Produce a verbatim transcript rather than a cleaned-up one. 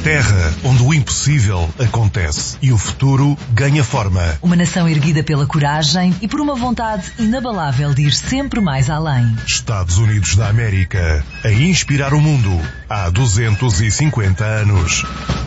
terra onde o impossível acontece e o futuro ganha forma. Uma nação erguida pela coragem e por uma vontade inabalável de ir sempre mais além. Estados Unidos da América, a inspirar o mundo há duzentos e cinquenta anos.